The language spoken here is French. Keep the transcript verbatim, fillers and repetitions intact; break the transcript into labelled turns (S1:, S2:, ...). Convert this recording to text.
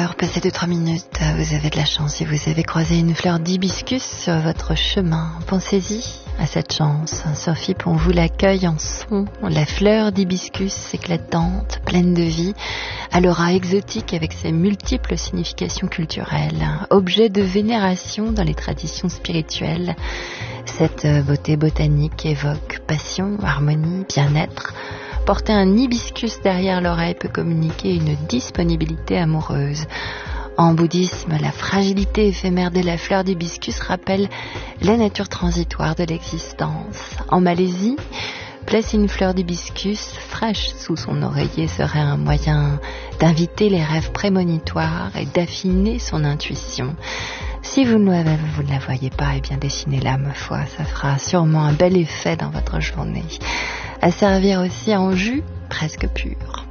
S1: heures passées de trois minutes, vous avez de la chance si vous avez croisé une fleur d'hibiscus sur votre chemin. Pensez-y à cette chance. Sophie Pon vous l'accueille en son. La fleur d'hibiscus éclatante, pleine de vie, à l'aura exotique avec ses multiples significations culturelles. Objet de vénération dans les traditions spirituelles. Cette beauté botanique évoque passion, harmonie, bien-être. Porter un hibiscus derrière l'oreille peut communiquer une disponibilité amoureuse. En bouddhisme, la fragilité éphémère de la fleur d'hibiscus rappelle la nature transitoire de l'existence. En Malaisie, placer une fleur d'hibiscus fraîche sous son oreiller serait un moyen d'inviter les rêves prémonitoires et d'affiner son intuition. Si vous ne la, vous ne la voyez pas, eh bien dessinez-la, ma foi, ça fera sûrement un bel effet dans votre journée. À servir aussi en jus presque pur.